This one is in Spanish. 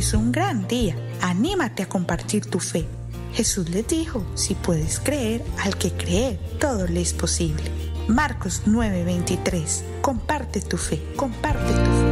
es un gran día. Anímate a compartir tu fe. Jesús les dijo, si puedes creer, al que cree, todo le es posible. Marcos 9:23. Comparte tu fe, comparte tu fe.